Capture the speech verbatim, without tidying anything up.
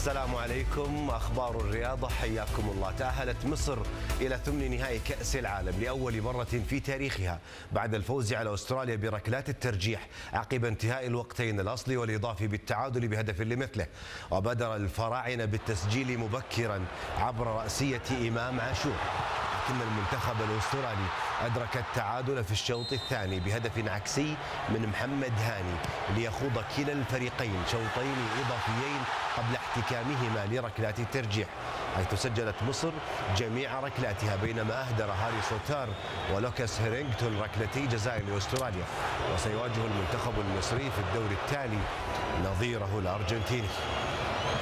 السلام عليكم. أخبار الرياضة، حياكم الله. تأهلت مصر إلى ثمن نهائي كأس العالم لأول مرة في تاريخها بعد الفوز على أستراليا بركلات الترجيح عقب انتهاء الوقتين الأصلي والإضافي بالتعادل بهدف لمثله. وبادر الفراعنة بالتسجيل مبكرا عبر رأسية إمام عاشور، لكن المنتخب الأسترالي أدرك التعادل في الشوط الثاني بهدف عكسي من محمد هاني ليخوض كلا الفريقين شوطين إضافيين قبل احتكامهما لركلات الترجيح، حيث سجلت مصر جميع ركلاتها، بينما أهدر هاري سوتار ولوكاس هيرينغتون ركلتي جزاء لأستراليا. وسيواجه المنتخب المصري في الدور التالي نظيره الأرجنتيني.